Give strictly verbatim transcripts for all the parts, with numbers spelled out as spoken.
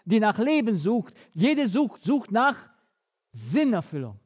die nach Leben sucht. Jede Sucht sucht nach Sinnerfüllung.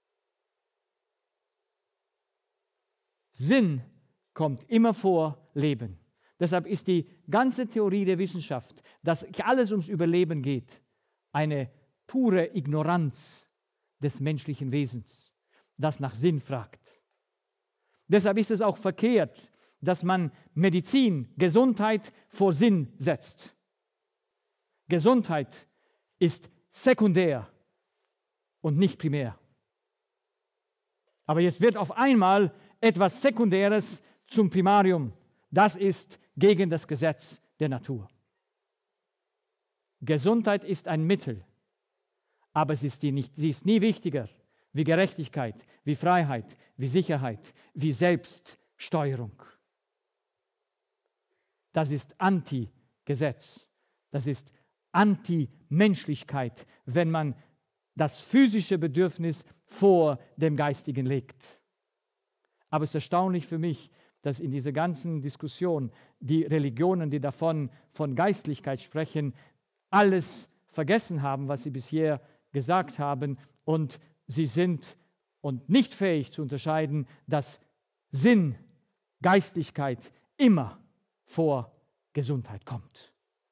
Sinn kommt immer vor Leben. Deshalb ist die ganze Theorie der Wissenschaft, dass alles ums Überleben geht, eine pure Ignoranz des menschlichen Wesens, das nach Sinn fragt. Deshalb ist es auch verkehrt, dass man Medizin, Gesundheit vor Sinn setzt. Gesundheit ist sekundär und nicht primär. Aber jetzt wird auf einmal etwas Sekundäres zum Primarium. Das ist gegen das Gesetz der Natur. Gesundheit ist ein Mittel, aber sie ist, die nicht, sie ist nie wichtiger wie Gerechtigkeit, wie Freiheit, wie Sicherheit, wie Selbststeuerung. Das ist Anti-Gesetz. Das ist Anti-Menschlichkeit, wenn man das physische Bedürfnis vor dem Geistigen legt. Aber es ist erstaunlich für mich, dass in dieser ganzen Diskussion die Religionen, die davon von Geistlichkeit sprechen, alles vergessen haben, was sie bisher gesagt haben, und sie sind und nicht fähig zu unterscheiden, dass Sinn, Geistigkeit immer vor Gesundheit kommt.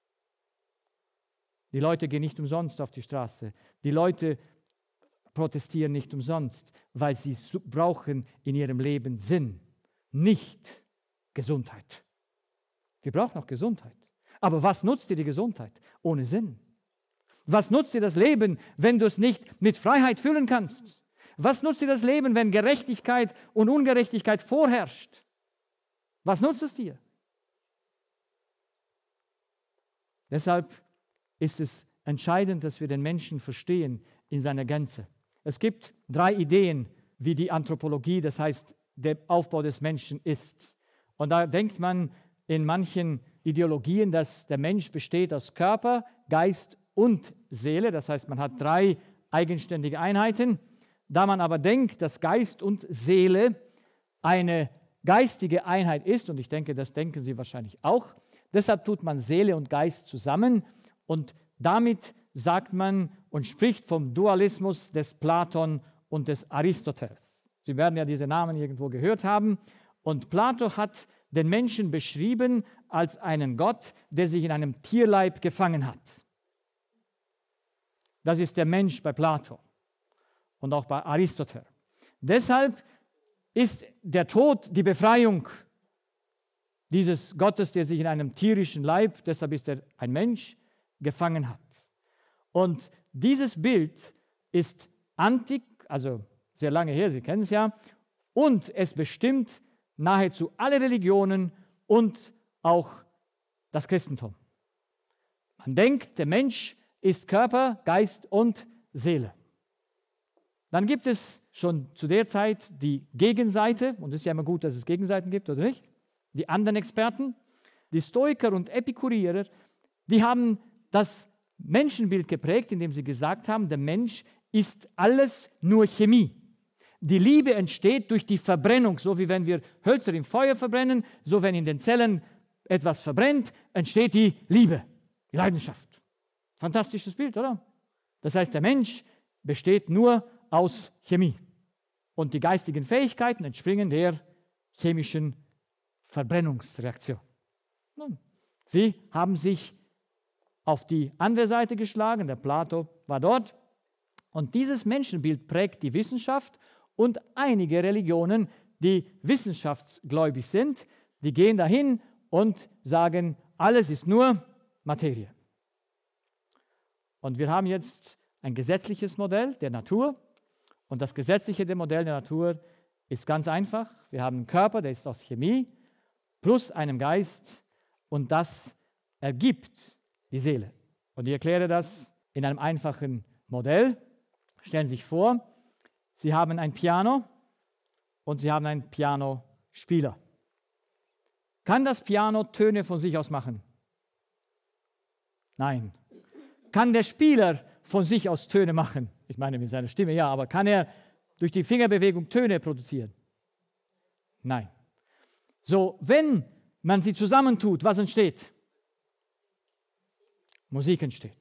Die Leute gehen nicht umsonst auf die Straße. Die Leute protestieren nicht umsonst, weil sie brauchen in ihrem Leben Sinn, nicht Gesundheit. Wir brauchen auch Gesundheit. Aber was nutzt dir die Gesundheit ohne Sinn? Was nutzt dir das Leben, wenn du es nicht mit Freiheit füllen kannst? Was nutzt dir das Leben, wenn Gerechtigkeit und Ungerechtigkeit vorherrscht? Was nutzt es dir? Deshalb ist es entscheidend, dass wir den Menschen verstehen in seiner Gänze. Es gibt drei Ideen, wie die Anthropologie, das heißt der Aufbau des Menschen ist. Und da denkt man in manchen Ideologien, dass der Mensch besteht aus Körper, Geist und Seele. Das heißt, man hat drei eigenständige Einheiten. Da man aber denkt, dass Geist und Seele eine geistige Einheit ist, und ich denke, das denken Sie wahrscheinlich auch, deshalb tut man Seele und Geist zusammen, und damit sagt man und spricht vom Dualismus des Platon und des Aristoteles. Sie werden ja diese Namen irgendwo gehört haben. Und Plato hat den Menschen beschrieben als einen Gott, der sich in einem Tierleib gefangen hat. Das ist der Mensch bei Plato und auch bei Aristoteles. Deshalb ist der Tod die Befreiung dieses Gottes, der sich in einem tierischen Leib, deshalb ist er ein Mensch, gefangen hat. Und dieses Bild ist antik, also sehr lange her, Sie kennen es ja, und es bestimmt nahezu alle Religionen und auch das Christentum. Man denkt, der Mensch ist Körper, Geist und Seele. Dann gibt es schon zu der Zeit die Gegenseite, und es ist ja immer gut, dass es Gegenseiten gibt, oder nicht? Die anderen Experten, die Stoiker und Epikureer, die haben das Menschenbild geprägt, indem sie gesagt haben, der Mensch ist alles nur Chemie. Die Liebe entsteht durch die Verbrennung, so wie wenn wir Hölzer im Feuer verbrennen, so wenn in den Zellen etwas verbrennt, entsteht die Liebe, die Leidenschaft. Fantastisches Bild, oder? Das heißt, der Mensch besteht nur aus Chemie. Und die geistigen Fähigkeiten entspringen der chemischen Verbrennungsreaktion. Nun, sie haben sich auf die andere Seite geschlagen, der Plato war dort. Und dieses Menschenbild prägt die Wissenschaft und einige Religionen, die wissenschaftsgläubig sind, die gehen dahin und sagen, alles ist nur Materie. Und wir haben jetzt ein gesetzliches Modell der Natur. Und das gesetzliche Modell der Natur ist ganz einfach. Wir haben einen Körper, der ist aus Chemie, plus einem Geist, und das ergibt die Seele. Und ich erkläre das in einem einfachen Modell. Stellen Sie sich vor, Sie haben ein Piano und Sie haben einen Pianospieler. Kann das Piano Töne von sich aus machen? Nein. Kann der Spieler von sich aus Töne machen? Ich meine mit seiner Stimme, ja, aber kann er durch die Fingerbewegung Töne produzieren? Nein. So, wenn man sie zusammentut, was entsteht? Musik entsteht.